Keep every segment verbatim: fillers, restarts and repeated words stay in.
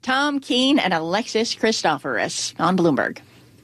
Tom Keene and Alexis Christoforous on Bloomberg.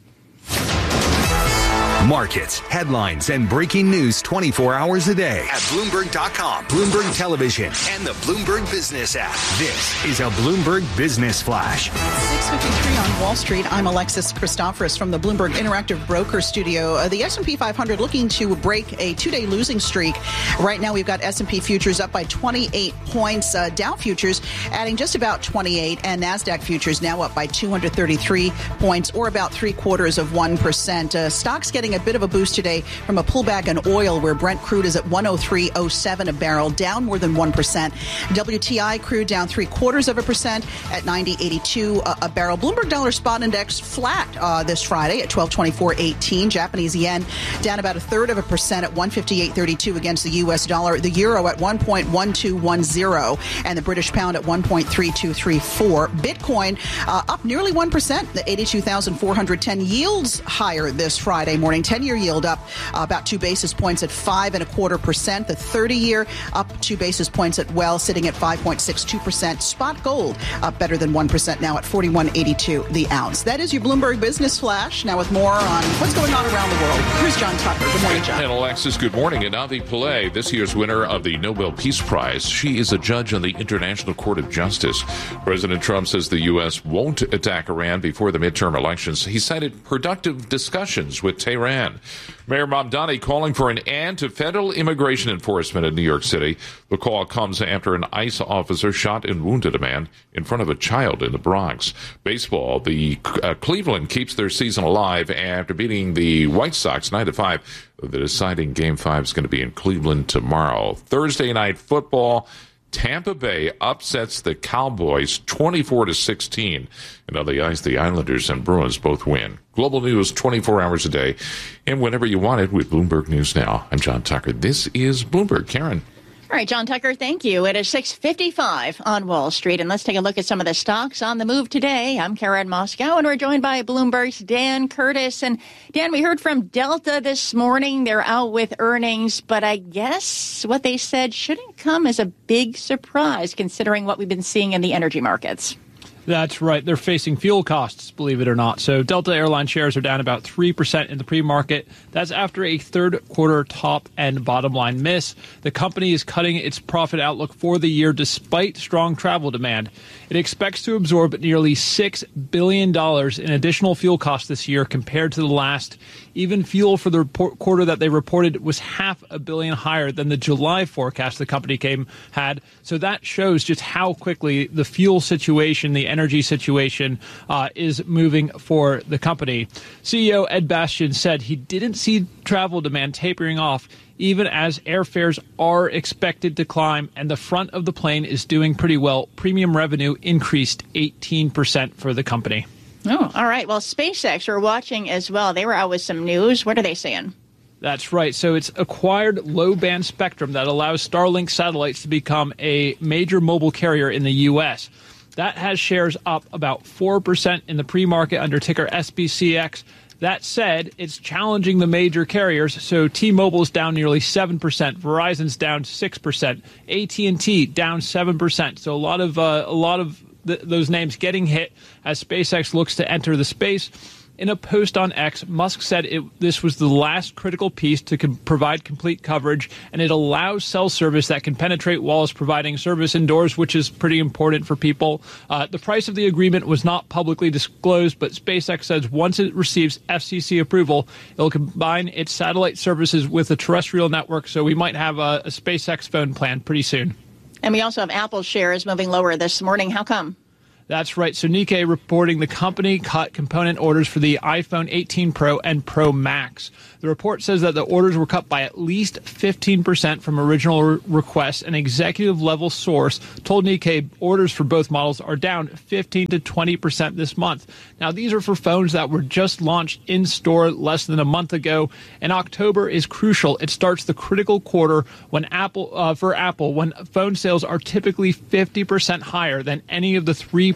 Markets, headlines, and breaking news twenty-four hours a day at Bloomberg dot com, Bloomberg Television, and the Bloomberg Business app. This is a Bloomberg Business Flash. six fifty-three on Wall Street. I'm Alexis Christoforous from the Bloomberg Interactive Broker Studio. Uh, the S and P five hundred looking to break a two-day losing streak. Right now, we've got S and P futures up by twenty-eight points. Uh, Dow futures adding just about twenty-eight, and NASDAQ futures now up by two hundred thirty-three points, or about three quarters of one percent. Uh, stocks getting a bit of a boost today from a pullback in oil, where Brent crude is at one oh three oh seven a barrel, down more than one percent. W T I crude down three quarters of a percent at ninety eighty-two a, a barrel. Bloomberg Dollar Spot Index flat uh, this Friday at twelve twenty-four eighteen. Japanese yen down about a third of a percent at one fifty-eight thirty-two against the U S dollar. The euro at one point one two one zero, and the British pound at one point three two three four. Bitcoin uh, up nearly one percent, the eighty-two thousand four hundred ten. Yields higher this Friday morning. ten-year yield up uh, about two basis points at five and a quarter percent. The thirty-year up two basis points at well, sitting at five point six two percent. Spot gold up better than one percent now at forty-one eighty-two the ounce. That is your Bloomberg Business Flash. Now with more on what's going on around the world, here's John Tucker. Good morning, John. And Alexis, good morning. And Avi Pillay, this year's winner of the Nobel Peace Prize. She is a judge on the International Court of Justice. President Trump says the U S won't attack Iran before the midterm elections. He cited productive discussions with Tehran. Mayor Mamdani calling for an end to federal immigration enforcement in New York City. The call comes after an ICE officer shot and wounded a man in front of a child in the Bronx. Baseball, the uh, Cleveland keeps their season alive after beating the White Sox nine to five. The deciding game five is going to be in Cleveland tomorrow. Thursday night football, Tampa Bay upsets the Cowboys twenty-four to sixteen. And on the ice, the Islanders and Bruins both win. Global news twenty-four hours a day, and whenever you want it with Bloomberg News Now. I'm John Tucker. This is Bloomberg. Karen. All right, John Tucker, thank you. It is six fifty-five on Wall Street, and let's take a look at some of the stocks on the move today. I'm Karen Moscow, and we're joined by Bloomberg's Dan Curtis. And Dan, we heard from Delta this morning. They're out with earnings, but I guess what they said shouldn't come as a big surprise considering what we've been seeing in the energy markets. That's right. They're facing fuel costs, believe it or not. So Delta Airline shares are down about three percent in the pre-market. That's after a third quarter top and bottom line miss. The company is cutting its profit outlook for the year despite strong travel demand. It expects to absorb nearly six billion dollars in additional fuel costs this year compared to the last. Even fuel for the report, quarter that they reported was half a billion higher than the July forecast the company came had. So that shows just how quickly the fuel situation, the energy situation, uh, is moving for the company. C E O Ed Bastian said he didn't see travel demand tapering off, even as airfares are expected to climb, and the front of the plane is doing pretty well. Premium revenue increased eighteen percent for the company. Oh, all right. Well, SpaceX are watching as well. They were out with some news. What are they saying? That's right. So it's acquired low-band spectrum that allows Starlink satellites to become a major mobile carrier in the U S. That has shares up about four percent in the pre-market under ticker S B C X. That said, it's challenging the major carriers. So T-Mobile's down nearly seven percent, Verizon's down six percent, A T and T down seven percent. So a lot of uh, a lot of th- those names getting hit as SpaceX looks to enter the space. In a post on X, Musk said it, this was the last critical piece to com- provide complete coverage, and it allows cell service that can penetrate walls, providing service indoors, which is pretty important for people. Uh, the price of the agreement was not publicly disclosed, but SpaceX says once it receives F C C approval, it'll combine its satellite services with a terrestrial network, so we might have a, a SpaceX phone plan pretty soon. And we also have Apple shares moving lower this morning. How come? That's right. So Nikkei reporting the company cut component orders for the iPhone eighteen Pro and Pro Max. The report says that the orders were cut by at least fifteen percent from original re- requests. An executive-level source told Nikkei orders for both models are down fifteen to twenty percent this month. Now, these are for phones that were just launched in-store less than a month ago, and October is crucial. It starts the critical quarter when Apple uh, for Apple, when phone sales are typically fifty percent higher than any of the three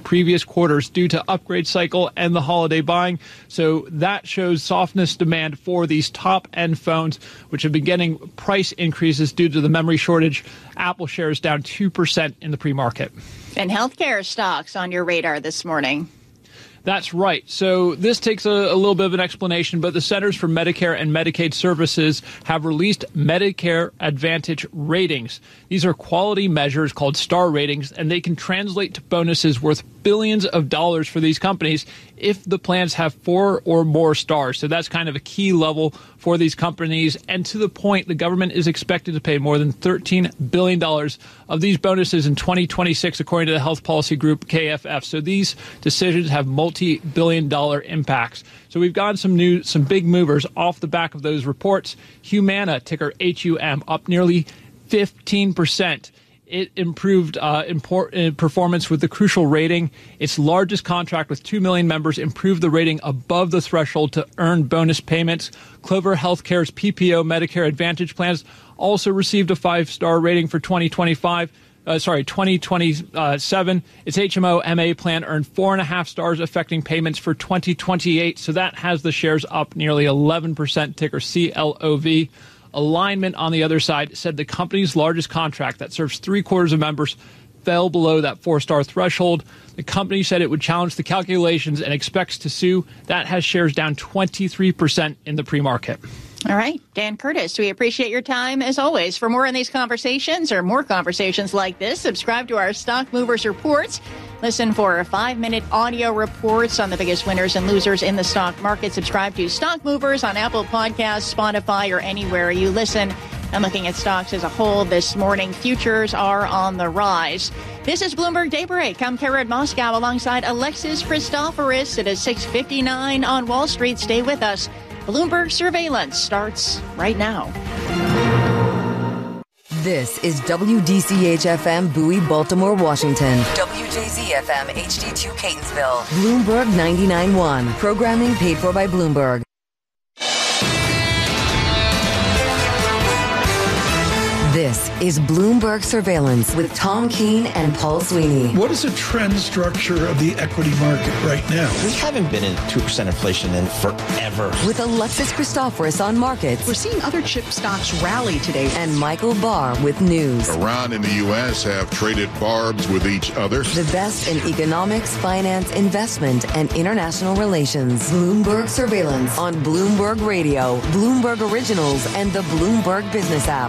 previous quarters due to upgrade cycle and the holiday buying. So that shows softness demand for these top-end phones, which have been getting price increases due to the memory shortage. Apple shares down two percent in the pre-market. And healthcare stocks on your radar this morning. That's right. So this takes a, a little bit of an explanation, but the Centers for Medicare and Medicaid Services have released Medicare Advantage ratings. These are quality measures called star ratings, and they can translate to bonuses worth billions of dollars for these companies if the plans have four or more stars. So that's kind of a key level for these companies. And to the point, the government is expected to pay more than thirteen billion dollars of these bonuses in twenty twenty-six, according to the health policy group K F F. So these decisions have multi-billion dollar impacts. So we've gotten some new, some big movers off the back of those reports. Humana, ticker H U M, up nearly fifteen percent. It improved uh, import, uh, performance with the Crucial rating. Its largest contract with two million members improved the rating above the threshold to earn bonus payments. Clover Healthcare's P P O Medicare Advantage plans also received a five-star rating for twenty twenty-five. Uh, sorry, twenty twenty-seven. Its H M O M A plan earned four and a half stars, affecting payments for twenty twenty-eight. So that has the shares up nearly eleven percent, ticker C L O V. Alignment, on the other side, said the company's largest contract that serves three quarters of members fell below that four-star threshold. The company said it would challenge the calculations and expects to sue. That has shares down twenty-three percent in the pre-market. All right, Dan Curtis, we appreciate your time as always. For more on these conversations or more conversations like this, subscribe to our Stock Movers Reports. Listen for five-minute audio reports on the biggest winners and losers in the stock market. Subscribe to Stock Movers on Apple Podcasts, Spotify, or anywhere you listen. And looking at stocks as a whole this morning, futures are on the rise. This is Bloomberg Daybreak. I'm Karen Moscow alongside Alexis Christoforous. It is six fifty-nine on Wall Street. Stay with us. Bloomberg Surveillance starts right now. This is W D C H F M Bowie, Baltimore, Washington. W J Z F M H D two Catonsville. Bloomberg ninety-nine point one. Programming paid for by Bloomberg. This is Bloomberg Surveillance with Tom Keene and Paul Sweeney. What is the trend structure of the equity market right now? We haven't been in two percent inflation in forever. With Alexis Christoforous on markets. We're seeing other chip stocks rally today. And Michael Barr with news. Iran and the U S have traded barbs with each other. The best in economics, finance, investment, and international relations. Bloomberg Surveillance on Bloomberg Radio, Bloomberg Originals, and the Bloomberg Business app.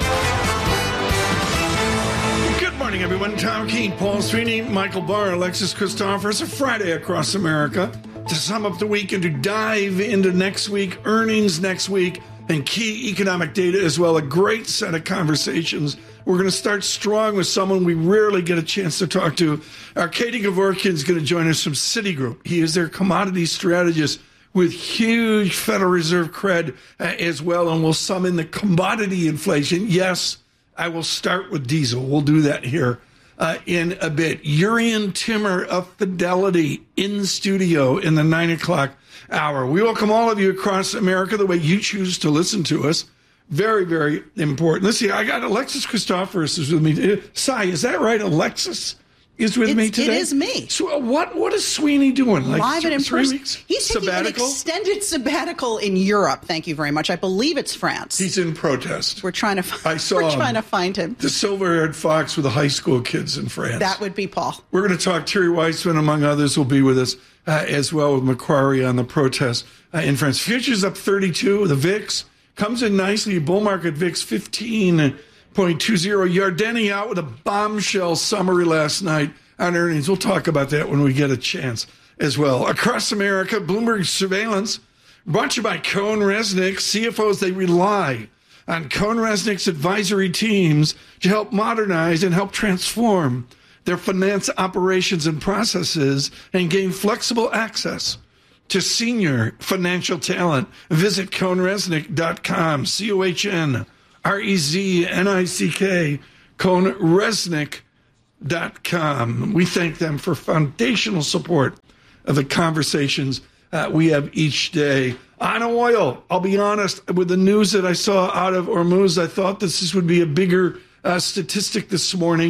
Good morning, everyone. Tom Keene, Paul Sweeney, Michael Barr, Alexis Christoforous. A Friday across America to sum up the week and to dive into next week, earnings next week, and key economic data as well. A great set of conversations. We're going to start strong with someone we rarely get a chance to talk to. Arkady Kevorkian is going to join us from Citigroup. He is their commodity strategist with huge Federal Reserve cred uh, as well, and we'll sum in the commodity inflation. Yes, I will start with diesel. We'll do that here uh, in a bit. Jurrien Timmer of Fidelity in studio in the nine o'clock hour. We welcome all of you across America the way you choose to listen to us. Very, very important. Let's see. I got Alexis Christoforous is with me. Sai, is that right? Alexis is with it's, me today? It is me. So what What is Sweeney doing? Like Live th- and in three person. weeks? He's taking sabbatical? an extended sabbatical in Europe. Thank you very much. I believe it's France. He's in protest. We're trying to. Find, I saw We're him. trying to find him. The silver-haired fox with the high school kids in France. That would be Paul. We're going to talk. Terry Weissman, among others, will be with us uh, as well with Macquarie on the protest uh, in France. Futures up thirty-two. The V I X comes in nicely. Bull market V I X fifteen point two zero. Yardeni out with a bombshell summary last night on earnings. We'll talk about that when we get a chance as well. Across America, Bloomberg Surveillance brought to you by CohnReznick. C F Os, they rely on CohnReznick's advisory teams to help modernize and help transform their finance operations and processes and gain flexible access to senior financial talent. Visit Cohn Reznick dot com, C O H N R E Z N I C K, Cohn Reznick dot com. We thank them for foundational support of the conversations uh, we have each day. On oil, I'll be honest, with the news that I saw out of Hormuz, I thought this would be a bigger uh, statistic this morning.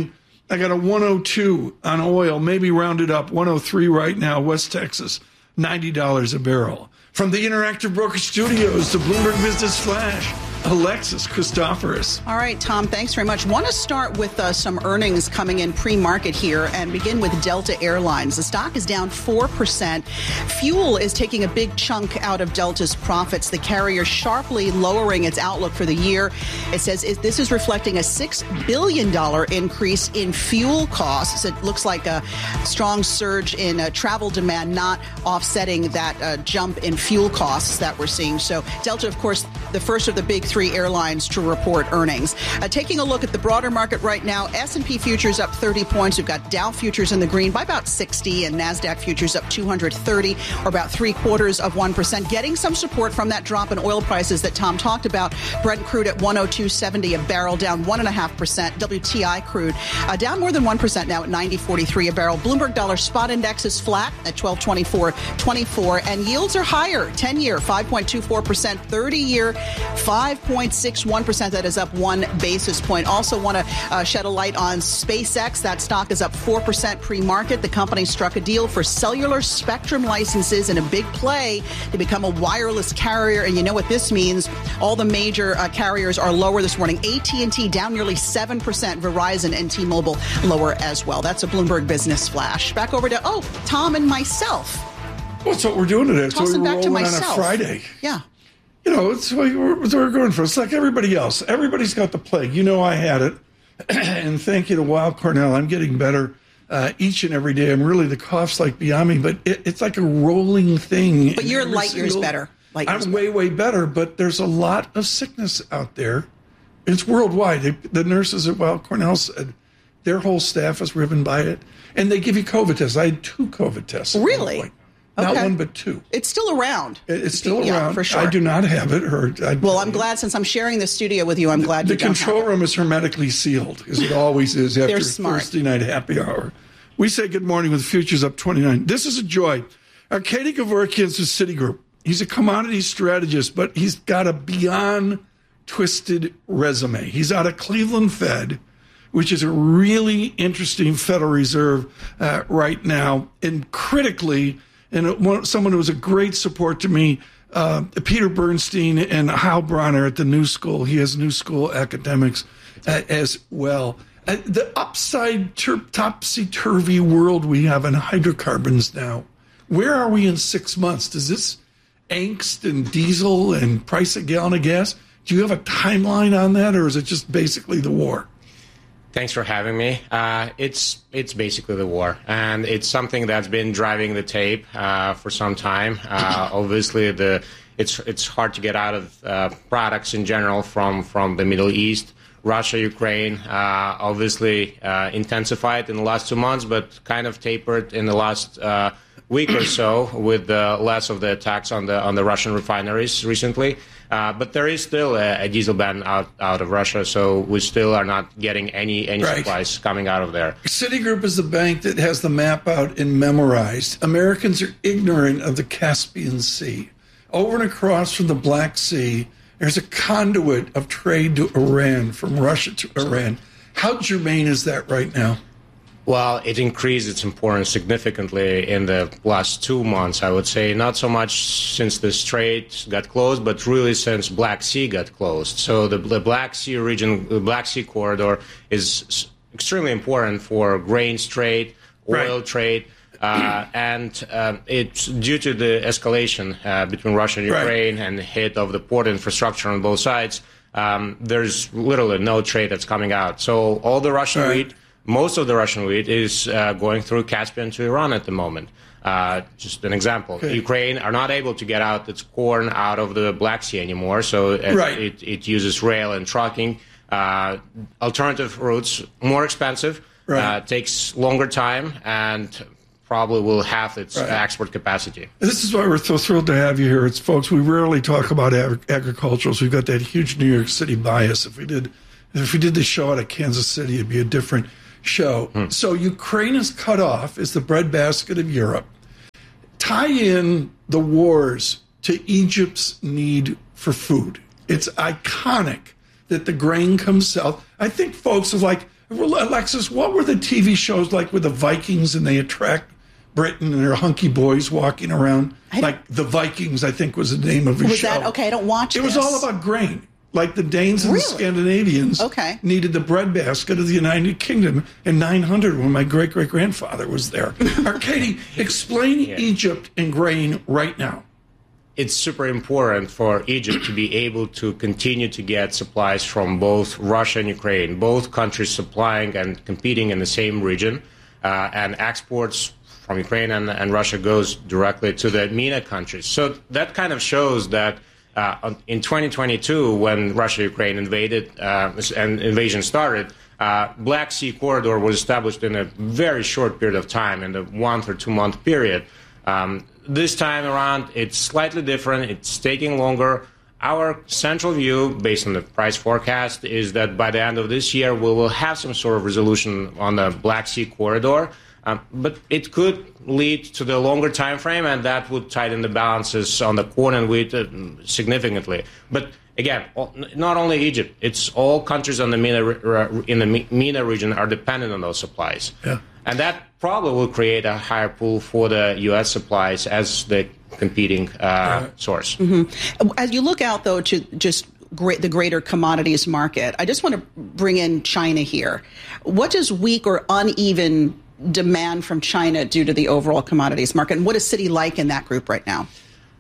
I got a one oh two on oil, maybe rounded up, one oh three right now, West Texas, ninety dollars a barrel. From the Interactive Broker Studios to Bloomberg Business Flash, Alexis Christoforous. All right, Tom, thanks very much. Want to start with uh, some earnings coming in pre-market here and begin with Delta Airlines. The stock is down four percent. Fuel is taking a big chunk out of Delta's profits. The carrier sharply lowering its outlook for the year. It says it, this is reflecting a six billion dollars increase in fuel costs. It looks like a strong surge in uh, travel demand, not offsetting that uh, jump in fuel costs that we're seeing. So Delta, of course, the first of the big three airlines to report earnings. Uh, taking a look at the broader market right now, S and P futures up thirty points. We've got Dow futures in the green by about sixty and NASDAQ futures up two hundred thirty, or about three quarters of one percent, getting some support from that drop in oil prices that Tom talked about. Brent crude at one oh two seventy a barrel, down one point five percent. W T I crude uh, down more than one percent now at ninety forty-three a barrel. Bloomberg dollar spot index is flat at twelve twenty-four twenty-four, and yields are higher. ten-year, five point two four percent. thirty-year, five point six one percent. That is up one basis point. Also want to uh, shed a light on SpaceX. That stock is up four percent pre-market. The company struck a deal for cellular spectrum licenses in a big play to become a wireless carrier. And you know what this means. All the major uh, carriers are lower this morning. A T and T down nearly seven percent. Verizon and T-Mobile lower as well. That's a Bloomberg Business Flash. Back over to, oh, Tom and myself. Well, that's what we're doing today. So Tossing we're back to rolling on a myself. Friday. Yeah. You know, it's what we're, it's what we're going for. It's like everybody else. Everybody's got the plague. You know I had it. And thank you to Weill Cornell. I'm getting better uh, each and every day. I'm really, the cough's like beyond me, but it, it's like a rolling thing. But you're light years single, better. Light years I'm better. way, way better, but there's a lot of sickness out there. It's worldwide. They, the nurses at Weill Cornell said their whole staff is riven by it. And they give you COVID tests. I had two COVID tests. Really? Not okay. one, but two. It's still around. It's still yeah, around. For sure. I do not have it. Or I, well, I'm glad, since I'm sharing the studio with you, I'm glad the, you the don't control have room is hermetically sealed, as it always is after smart. Thursday night happy hour. We say good morning with futures up twenty-nine. This is a joy. Arkady Kevorkian's with Citigroup. He's a commodity strategist, but he's got a beyond twisted resume. He's out of Cleveland Fed, which is a really interesting Federal Reserve uh, right now, and critically, and someone who was a great support to me, uh, Peter Bernstein and Hal Bronner at the New School. He has New School academics uh, as well. Uh, the upside ter- topsy-turvy world we have in hydrocarbons now. Where are we in six months? Does this angst and diesel and price a gallon of gas, do you have a timeline on that, or is it just basically the war? Thanks for having me. Uh, it's it's basically the war, and it's something that's been driving the tape uh, for some time. Uh, obviously, the it's it's hard to get out of uh, products in general from, from the Middle East. Russia, Ukraine, uh, obviously uh, intensified in the last two months, but kind of tapered in the last uh, week or so with uh, less of the attacks on the on the Russian refineries recently. Uh, but there is still a, a diesel ban out, out of Russia, so we still are not getting any any right. supplies coming out of there. Citigroup is the bank that has the map out and memorized. Americans are ignorant of the Caspian Sea. Over and across from the Black Sea, there's a conduit of trade to Iran, from Russia to Iran. How germane is that right now? Well, it increased its importance significantly in the last two months, I would say. Not so much since the Strait got closed, but really since Black Sea got closed. So the, the Black Sea region, the Black Sea corridor is extremely important for grains trade, oil right. trade. Uh, and um, it's due to the escalation uh, between Russia and Ukraine right. and the hit of the port infrastructure on both sides. Um, there's literally no trade that's coming out. So all the Russian right. wheat, most of the Russian wheat is uh, going through Caspian to Iran at the moment. Uh, just an example. Okay. Ukraine are not able to get out its corn out of the Black Sea anymore, so it, right. it, it uses rail and trucking. Uh, alternative routes, more expensive, right. uh, takes longer time, and probably will halve its right. export capacity. This is why we're so thrilled to have you here. It's folks, we rarely talk about ag- agriculturals. We've got that huge New York City bias. If we did, if we did the show out of Kansas City, it'd be a different show. Hmm. So Ukraine is cut off as the breadbasket of Europe. Tie in the wars to Egypt's need for food. It's iconic that the grain comes south. I think folks are like, Alexis, what were the T V shows like with the Vikings and they attract Britain and their hunky boys walking around? Like the Vikings, I think was the name of the was show. That, okay, I don't watch it. It this. was all about grain. Like the Danes and really? the Scandinavians okay. needed the breadbasket of the United Kingdom in nine hundred when my great-great-grandfather was there. Arcady, explain yeah. Egypt and grain right now. It's super important for Egypt to be able to continue to get supplies from both Russia and Ukraine, both countries supplying and competing in the same region, uh, and exports from Ukraine and, and Russia goes directly to the MENA countries. So that kind of shows that uh, in twenty twenty-two, when Russia-Ukraine invaded uh, and invasion started, uh, Black Sea corridor was established in a very short period of time, in a one or two month period. Um, this time around, it's slightly different. It's taking longer. Our central view, based on the price forecast, is that by the end of this year, we will have some sort of resolution on the Black Sea corridor. Um, but it could lead to the longer time frame, and that would tighten the balances on the corn and wheat uh, significantly. But again, not only Egypt, it's all countries on the MENA, in the MENA region are dependent on those supplies. Yeah. And that probably will create a higher pool for the U S supplies as the competing uh, right. source. Mm-hmm. As you look out, though, to just great, the greater commodities market, I just want to bring in China here. What does weak or uneven demand from China due to the overall commodities market? And what is Citi like in that group right now?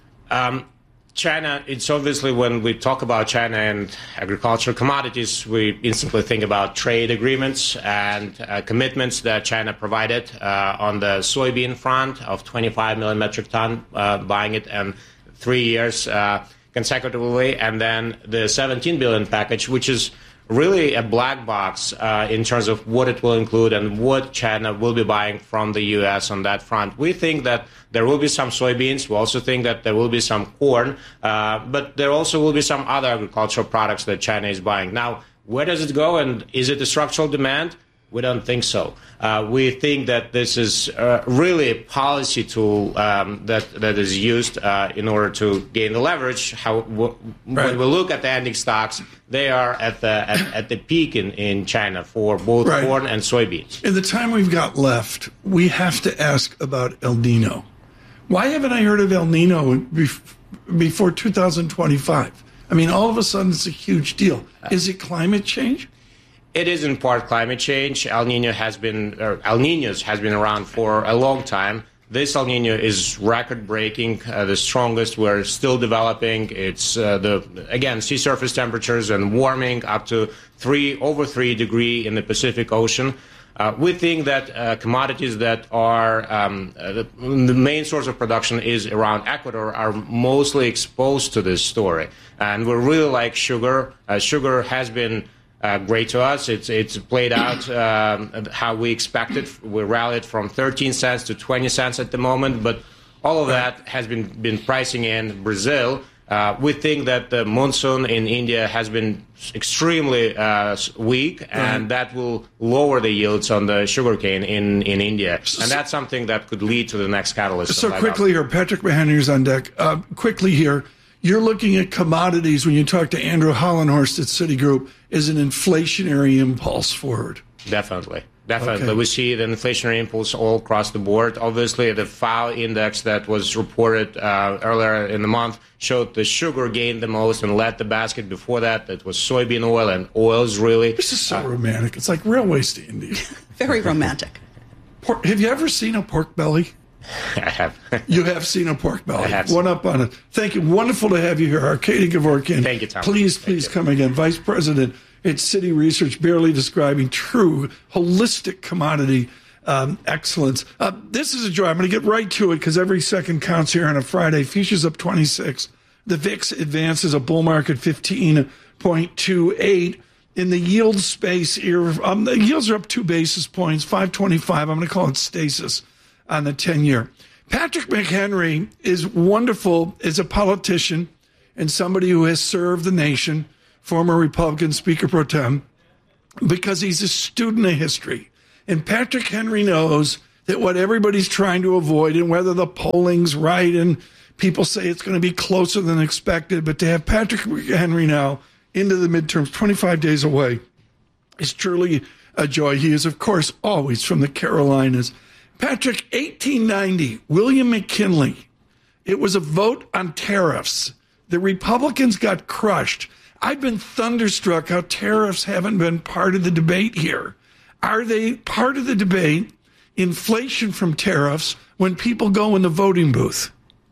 Um, China, it's obviously when we talk about China and agricultural commodities, we instantly think about trade agreements and uh, commitments that China provided uh, on the soybean front of twenty-five million metric ton, uh, buying it in three years uh, consecutively, and then the seventeen billion package, which is really a black box uh, in terms of what it will include and what China will be buying from the U S on that front. We think that there will be some soybeans. We also think that there will be some corn, uh, but there also will be some other agricultural products that China is buying. Now, where does it go, and is it a structural demand? We don't think so. Uh, we think that this is uh, really a policy tool um, that that is used uh, in order to gain the leverage. How w- right. When we look at the ending stocks, they are at the at, at the peak in, in China for both right. corn and soybeans. In the time we've got left, we have to ask about El Nino. Why haven't I heard of El Nino before two thousand twenty-five? I mean, all of a sudden it's a huge deal. Is it climate change? It is in part climate change. El Nino has been, or El Niños has been around for a long time. This El Nino is record-breaking, uh, the strongest. We're still developing. It's uh, the again sea surface temperatures and warming up to three over three degree in the Pacific Ocean. Uh, we think that uh, commodities that are um, uh, the, the main source of production is around Ecuador are mostly exposed to this story, and we really like sugar. Uh, sugar has been Uh, great to us. It's it's played out um, how we expected. We rallied from thirteen cents to twenty cents at the moment, but all of that has been, been pricing in Brazil. Uh, we think that the monsoon in India has been extremely uh, weak, and that will lower the yields on the sugarcane in, in India. And that's something that could lead to the next catalyst. So quickly here, Patrick Mahaney's on deck. Uh, quickly here, you're looking at commodities when you talk to Andrew Hollenhorst at Citigroup as an inflationary impulse forward. Definitely. Definitely. Okay. We see the inflationary impulse all across the board. Obviously, the F A O index that was reported uh, earlier in the month showed the sugar gained the most and led the basket. Before that, it was soybean oil and oils, really. This is so uh, romantic. It's like railways to India. Very romantic. Pork, have you ever seen a pork belly? I have. You have seen a pork belly. I have. One up on it. Thank you. Wonderful to have you here, Arkady Kevorkian. Thank you, Tom. Please, please Thank come again. Vice President at Citi Research, barely describing true holistic commodity um, excellence. Uh, this is a joy. I'm going to get right to it because every second counts here on a Friday. Futures up twenty-six. The V I X advances a bull market fifteen point two eight. In the yield space here, um, the yields are up two basis points, five twenty-five. I'm going to call it stasis on the ten-year. Patrick McHenry is wonderful as a politician and somebody who has served the nation, former Republican Speaker Pro Tem, because he's a student of history. And Patrick Henry knows that what everybody's trying to avoid, and whether the polling's right and people say it's going to be closer than expected, but to have Patrick Henry now into the midterms, twenty-five days away, is truly a joy. He is, of course, always from the Carolinas. Patrick, eighteen ninety, William McKinley. It was a vote on tariffs. The Republicans got crushed. I've been thunderstruck how tariffs haven't been part of the debate here. Are they part of the debate, inflation from tariffs, when people go in the voting booth?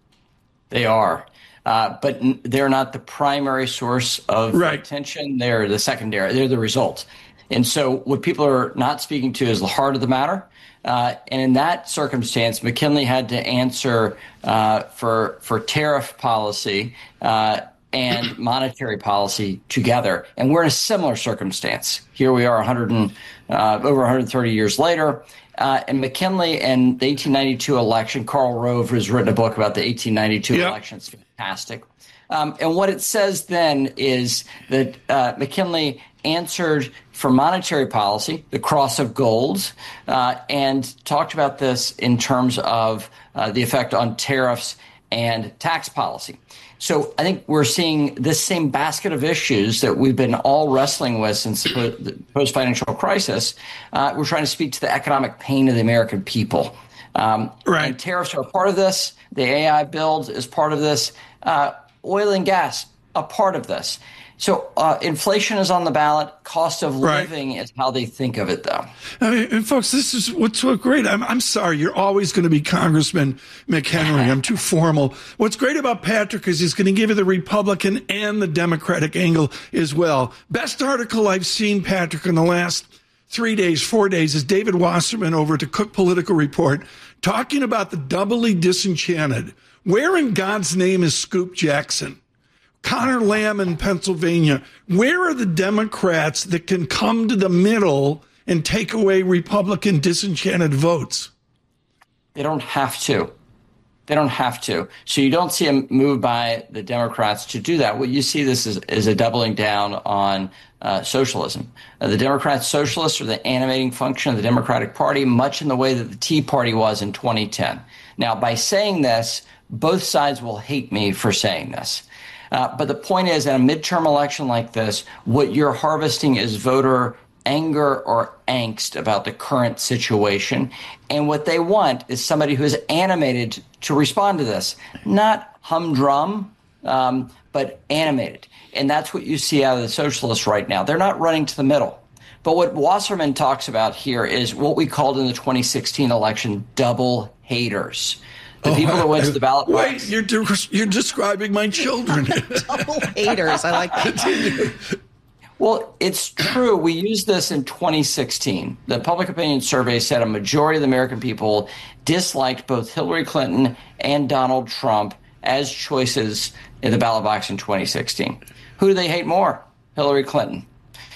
They are. Uh, but n- they're not the primary source of right. attention. They're the secondary. They're the result. And so what people are not speaking to is the heart of the matter. Uh, and in that circumstance, McKinley had to answer uh, for for tariff policy uh, and monetary policy together. And we're in a similar circumstance. Here we are one hundred and, uh, over one hundred thirty years later. Uh, and McKinley and the eighteen ninety-two election, Karl Rove has written a book about the eighteen ninety-two yep. election. It's fantastic. Um, and what it says then is that uh, McKinley answered for monetary policy, the cross of gold, uh, and talked about this in terms of uh, the effect on tariffs and tax policy. So I think we're seeing this same basket of issues that we've been all wrestling with since the post-financial crisis. Uh, we're trying to speak to the economic pain of the American people. Um, right. And tariffs are a part of this. The A I build is part of this. Uh, oil and gas, a part of this. So uh, inflation is on the ballot. Cost of living right. is how they think of it, though. I mean, and folks, this is what's so great. I'm, I'm sorry. You're always going to be Congressman McHenry. I'm too formal. What's great about Patrick is he's going to give you the Republican and the Democratic angle as well. Best article I've seen, Patrick, in the last three days, four days is David Wasserman over to Cook Political Report talking about the doubly disenchanted. Where in God's name is Scoop Jackson? Connor Lamb in Pennsylvania. Where are the Democrats that can come to the middle and take away Republican disenchanted votes? They don't have to. They don't have to. So you don't see a move by the Democrats to do that. What you see this is, is a doubling down on uh, socialism. Uh, the Democrats, socialists are the animating function of the Democratic Party, much in the way that the Tea Party was in twenty ten. Now, by saying this, both sides will hate me for saying this. Uh, but the point is, in a midterm election like this, what you're harvesting is voter anger or angst about the current situation. And what they want is somebody who is animated to respond to this, not humdrum, um, but animated. And that's what you see out of the socialists right now. They're not running to the middle. But what Wasserman talks about here is what we called in the twenty sixteen election double haters. The oh, people that went to the ballot box. Wait, you're, de- you're describing my children. Double haters. I like that. Well, it's true. We used this in twenty sixteen. The public opinion survey said a majority of the American people disliked both Hillary Clinton and Donald Trump as choices in the ballot box in twenty sixteen. Who do they hate more? Hillary Clinton.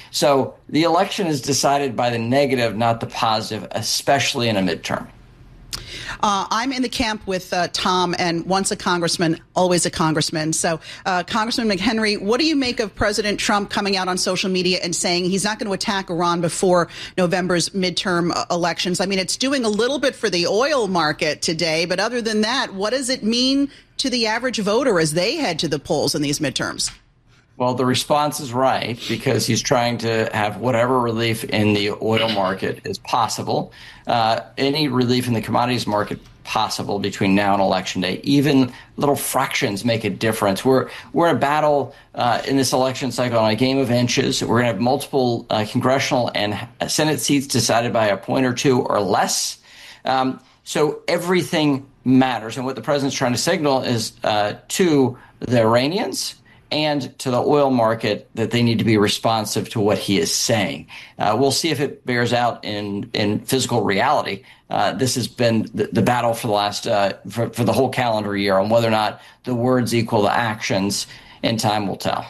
So the election is decided by the negative, not the positive, especially in a midterm. Uh, I'm in the camp with uh, Tom, and once a congressman, always a congressman. So, uh, Congressman McHenry, what do you make of President Trump coming out on social media and saying he's not going to attack Iran before November's midterm uh, elections? I mean, it's doing a little bit for the oil market today, but other than that, what does it mean to the average voter as they head to the polls in these midterms? Well, the response is right, because he's trying to have whatever relief in the oil market is possible, uh, any relief in the commodities market possible between now and Election Day. Even little fractions make a difference. We're we're in a battle uh, in this election cycle on a game of inches. We're going to have multiple uh, congressional and Senate seats decided by a point or two or less. Um, so everything matters. And what the president's trying to signal is uh, to the Iranians and to the oil market that they need to be responsive to what he is saying. Uh, we'll see if it bears out in, in physical reality. Uh, this has been the, the battle for the last uh, for, for the whole calendar year on whether or not the words equal the actions, and time will tell.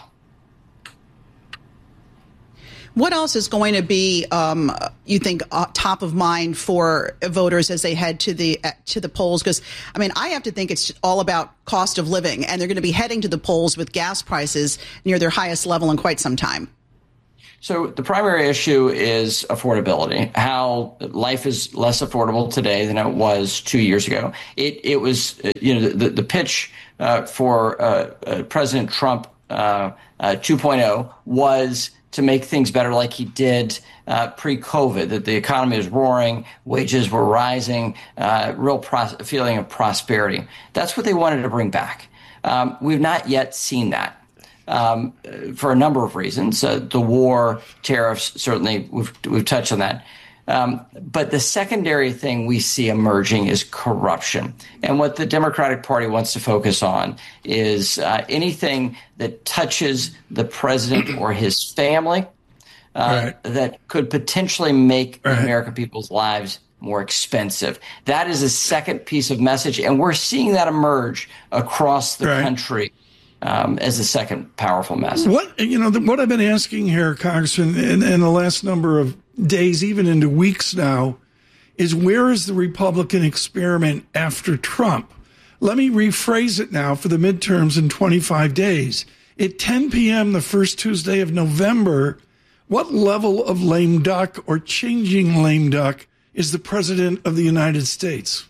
What else is going to be, um, you think, uh, top of mind for voters as they head to the uh, to the polls? Because, I mean, I have to think it's all about cost of living, and they're going to be heading to the polls with gas prices near their highest level in quite some time. So the primary issue is affordability, how life is less affordable today than it was two years ago. It, it was, you know, the, the pitch uh, for uh, uh, President Trump uh, uh, two point oh was to make things better like he did uh, pre-COVID, that the economy was roaring, wages were rising, uh, real pros- feeling of prosperity. That's what they wanted to bring back. Um, we've not yet seen that um, for a number of reasons. Uh, the war, tariffs, certainly we've, we've touched on that. Um, but the secondary thing we see emerging is corruption. And what the Democratic Party wants to focus on is uh, anything that touches the president or his family uh, right. that could potentially make right. the American people's lives more expensive. That is a second piece of message, and we're seeing that emerge across the right. country um, as a second powerful message. What you know, the, what I've been asking here, Congressman, in, in the last number of days, even into weeks now, is where is the Republican experiment after Trump? Let me rephrase it now for the midterms in twenty-five days. At ten p.m. the first Tuesday of November, what level of lame duck or changing lame duck is the president of the United States?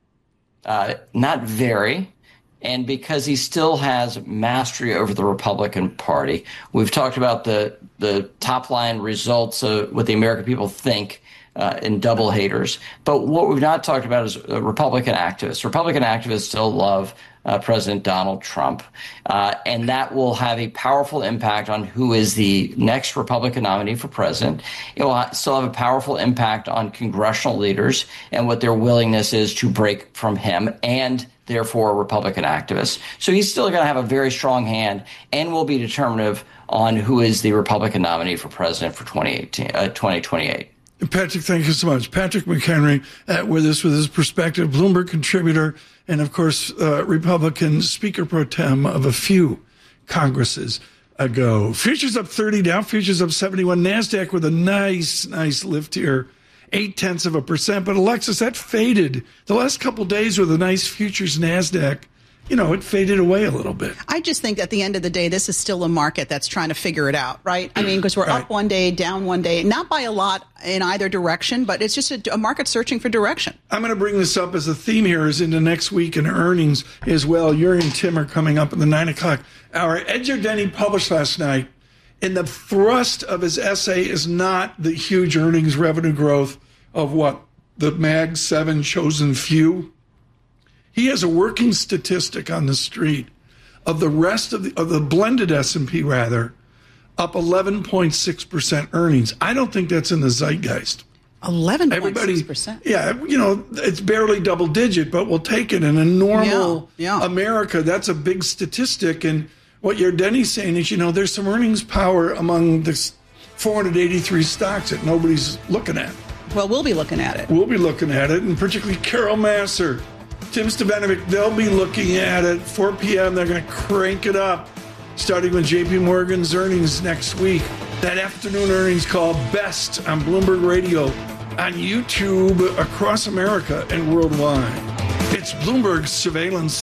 Uh, not very. And because he still has mastery over the Republican Party, we've talked about the the top line results of what the American people think uh, in double haters. But what we've not talked about is uh, Republican activists. Republican activists still love uh, President Donald Trump, uh, and that will have a powerful impact on who is the next Republican nominee for president. It will still have a powerful impact on congressional leaders and what their willingness is to break from him and therefore Republican activists. So he's still going to have a very strong hand and will be determinative on who is the Republican nominee for president for twenty eighteen, uh, twenty twenty-eight. Patrick, thank you so much. Patrick McHenry uh, with us with his perspective, Bloomberg contributor, and of course, uh, Republican Speaker pro tem of a few Congresses ago. Futures up thirty, Dow futures up seventy-one, NASDAQ with a nice, nice lift here. Eight tenths of a percent. But Alexis, that faded. The last couple days with a nice futures NASDAQ, you know, it faded away a little bit. I just think at the end of the day, this is still a market that's trying to figure it out, right? I mean, because we're right. up one day, down one day, not by a lot in either direction, but it's just a, a market searching for direction. I'm going to bring this up as a theme here is into next week in earnings as well. Yuri and Tim are coming up in the nine o'clock hour. Ed Giordani published last night, and the thrust of his essay is not the huge earnings revenue growth of what? The Mag seven chosen few. He has a working statistic on the street of the rest of the, of the blended S and P, rather, up eleven point six percent earnings. I don't think that's in the zeitgeist. eleven point six percent? Yeah, you know, it's barely double digit, but we'll take it. In a normal yeah, yeah. America, that's a big statistic. And what Giordani's saying is, you know, there's some earnings power among the four hundred eighty-three stocks that nobody's looking at. Well, we'll be looking at it. We'll be looking at it, and particularly Carol Massar, Tim Stevanovic, they'll be looking at it. four p.m., they're going to crank it up, starting with J P Morgan's earnings next week. That afternoon earnings call, Best on Bloomberg Radio, on YouTube, across America and worldwide. It's Bloomberg Surveillance.